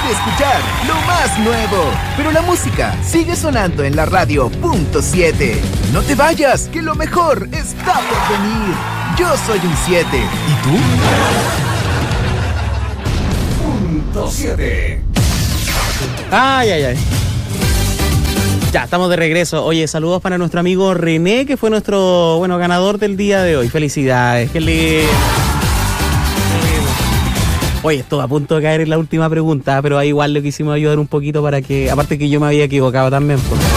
de escuchar lo más nuevo, pero la música sigue sonando en la radio .7. No te vayas, que lo mejor está por venir. Yo soy un 7. ¿Y tú? .7. Ay. Ya, estamos de regreso. Oye, saludos para nuestro amigo René, que fue nuestro, ganador del día de hoy. Felicidades. Qué lindo. Oye, estuvo a punto de caer en la última pregunta, pero ahí igual le quisimos ayudar un poquito para que, aparte que yo me había equivocado también, pues.